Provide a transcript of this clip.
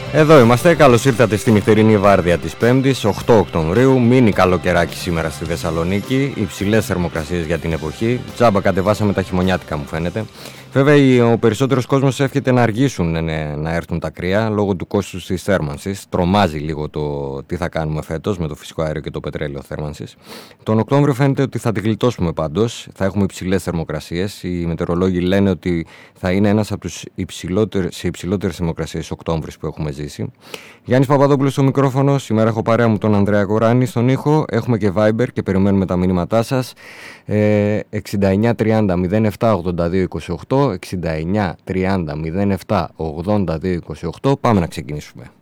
Εδώ είμαστε, καλώς ήρθατε στη νυχτερινή βάρδια της 5ης, 8 Οκτωβρίου. Μίνι καλοκαιράκι σήμερα στη Θεσσαλονίκη, υψηλές θερμοκρασίες για την εποχή. Τζάμπα κατεβάσαμε τα χειμωνιάτικα, μου φαίνεται. Βέβαια, ο περισσότερος κόσμος εύχεται να αργήσουν να έρθουν τα κρύα λόγω του κόστους της θέρμανσης. Τρομάζει λίγο το τι θα κάνουμε φέτος με το φυσικό αέριο και το πετρέλαιο θέρμανσης. Τον Οκτώβριο φαίνεται ότι θα τη γλιτώσουμε πάντως. Θα έχουμε υψηλές θερμοκρασίες. Οι μετεωρολόγοι λένε ότι θα είναι ένας από τους υψηλότερες θερμοκρασίες Οκτώβρης που έχουμε ζήσει. Γιάννης Παπαδόπουλος στο μικρόφωνο. Σήμερα έχω παρέα μου τον Ανδρέα Κοράνη στον ήχο. Έχουμε και Viber και περιμένουμε τα μηνύματά σας. 69 30 07 82 28. 69 30 07 82 28. Πάμε να ξεκινήσουμε.